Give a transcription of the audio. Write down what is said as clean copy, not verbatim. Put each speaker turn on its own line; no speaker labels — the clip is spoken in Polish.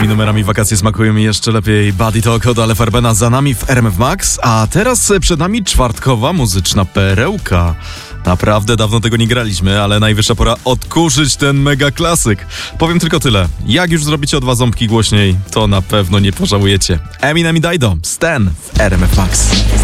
takimi numerami wakacje smakują mi jeszcze lepiej. Body Talk od Ale Farbena za nami w RMF Max, a teraz przed nami czwartkowa muzyczna perełka. Naprawdę dawno tego nie graliśmy, ale najwyższa pora odkurzyć ten mega klasyk. Powiem tylko tyle. Jak już zrobicie o 2 ząbki głośniej, to na pewno nie pożałujecie. Eminem i Dido, Stan w RMF Max.